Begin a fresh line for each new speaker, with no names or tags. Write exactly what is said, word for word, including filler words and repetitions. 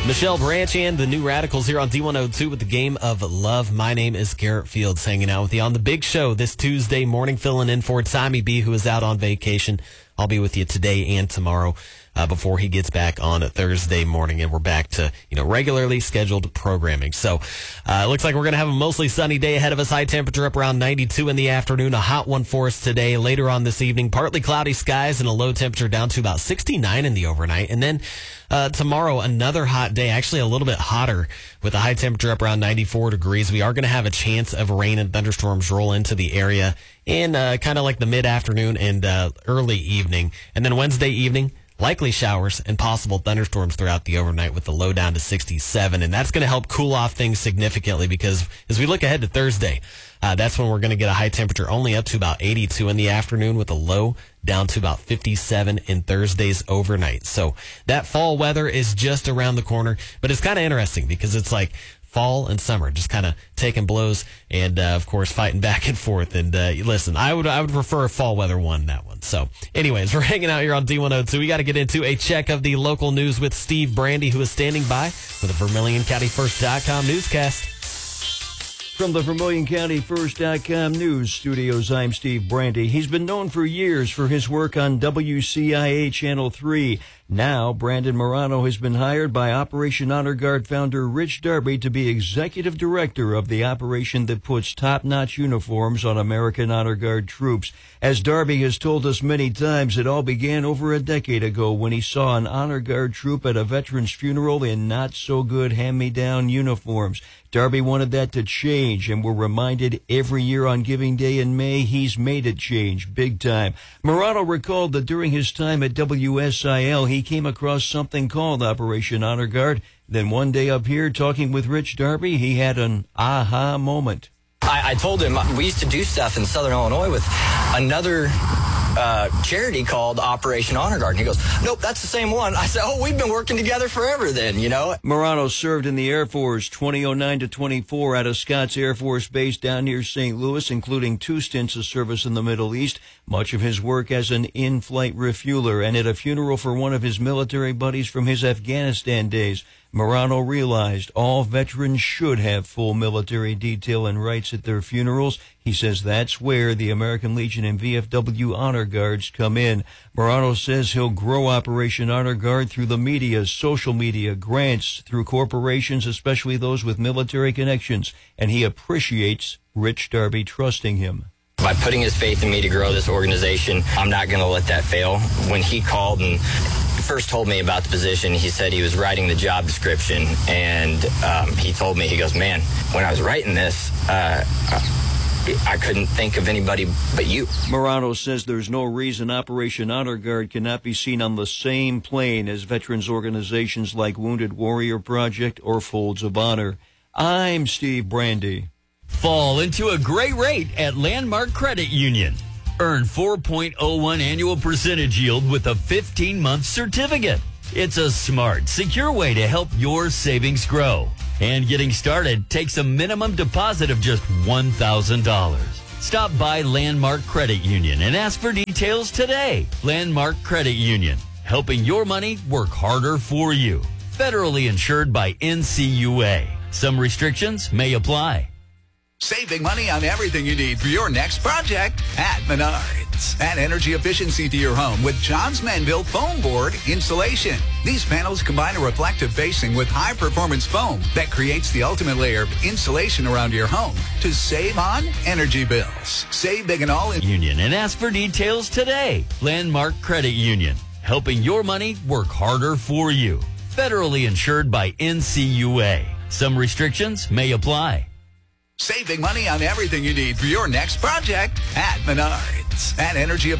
Michelle Branch and the New Radicals here on D one oh two with the Game of Love. My name is Garrett Fields, hanging out with you on the big show this Tuesday morning, filling in for Tommy B, who is out on vacation. I'll be with you today and tomorrow uh, before he gets back on Thursday morning, and we're back to, you know, regularly scheduled programming. So uh, it looks like we're going to have a mostly sunny day ahead of us. High temperature up around ninety-two in the afternoon. A hot one for us today. Later on this evening, partly cloudy skies and a low temperature down to about sixty-nine in the overnight. And then uh, tomorrow, another hot day, actually a little bit hotter with a high temperature up around ninety-four degrees. We are going to have a chance of rain and thunderstorms roll into the area in uh, kind of like the mid-afternoon and uh, early evening. And then Wednesday evening, likely showers and possible thunderstorms throughout the overnight with the low down to sixty-seven. And that's going to help cool off things significantly, because as we look ahead to Thursday, uh, that's when we're going to get a high temperature only up to about eighty-two in the afternoon with a low down to about fifty-seven in Thursday's overnight. So that fall weather is just around the corner, but it's kind of interesting because it's like fall and summer just kind of taking blows and, uh, of course, fighting back and forth. And uh, listen, I would I would prefer fall weather one, that one. So anyways, we're hanging out here on D one oh two. We got to get into a check of the local news with Steve Brandy, who is standing by for the Vermilion County First dot com newscast.
From the Vermilion County First dot com news studios, I'm Steve Brandy. He's been known for years for his work on W C I A Channel three. Now, Brandon Morano has been hired by Operation Honor Guard founder Rich Darby to be executive director of the operation that puts top-notch uniforms on American Honor Guard troops. As Darby has told us many times, it all began over a decade ago when he saw an Honor Guard troop at a veteran's funeral in not-so-good hand-me-down uniforms. Darby wanted that to change, and we're reminded every year on Giving Day in May he's made it change big time. Morano recalled that during his time at W S I L, he came across something called Operation Honor Guard. Then one day up here talking with Rich Darby, he had an aha moment.
I, I told him we used to do stuff in Southern Illinois with another uh, charity called Operation Honor Guard. And he goes, nope, that's the same one. I said, oh, we've been working together forever then, you know.
Morano served in the Air Force twenty oh nine to twenty-four out of Scotts Air Force Base down near Saint Louis, including two stints of service in the Middle East. Much of his work as an in-flight refueler, and at a funeral for one of his military buddies from his Afghanistan days, Morano realized all veterans should have full military detail and rights at their funerals. He says that's where the American Legion and V F W Honor Guards come in. Morano says he'll grow Operation Honor Guard through the media, social media, grants, through corporations, especially those with military connections, and he appreciates Rich Darby trusting him.
By putting his faith in me to grow this organization, I'm not going to let that fail. When he called and first told me about the position, he said he was writing the job description, and um, he told me, he goes, man, when I was writing this, uh, I couldn't think of anybody but you.
Morano says there's no reason Operation Honor Guard cannot be seen on the same plane as veterans organizations like Wounded Warrior Project or Folds of Honor. I'm Steve Brandy.
Fall into a great rate at Landmark Credit Union. Earn four point oh one annual percentage yield with a fifteen-month certificate. It's a smart, secure way to help your savings grow. And getting started takes a minimum deposit of just one thousand dollars. Stop by Landmark Credit Union and ask for details today. Landmark Credit Union, helping your money work harder for you. Federally insured by N C U A. Some restrictions may apply.
Saving money on everything you need for your next project at Menards. Add energy efficiency to your home with Johns Manville Foam Board Insulation. These panels combine a reflective facing with high-performance foam that creates the ultimate layer of insulation around your home to save on energy bills. Save big and all in
Union and ask for details today. Landmark Credit Union, helping your money work harder for you. Federally insured by N C U A. Some restrictions may apply.
Saving money on everything you need for your next project at Menards. Add energy